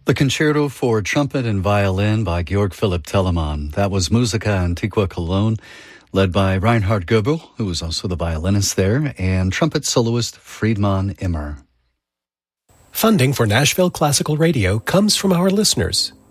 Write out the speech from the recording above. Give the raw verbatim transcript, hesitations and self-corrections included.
The Concerto for Trumpet and Violin by Georg Philipp Telemann. That was Musica Antiqua Cologne, led by Reinhard Goebel, who was also the violinist there, and trumpet soloist Friedman Immer. Funding for Nashville Classical Radio comes from our listeners